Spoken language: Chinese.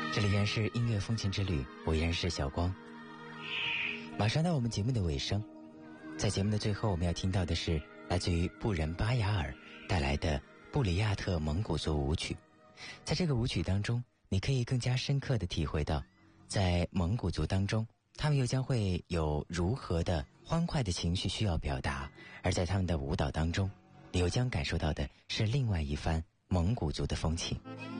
这里依然是音乐风情之旅，我依然是小光。马上到我们节目的尾声，在节目的最后，我们要听到的是来自于布仁巴雅尔带来的布里亚特蒙古族舞曲。在这个舞曲当中，你可以更加深刻地体会到，在蒙古族当中，他们又将会有如何的欢快的情绪需要表达，而在他们的舞蹈当中，你又将感受到的是另外一番蒙古族的风情。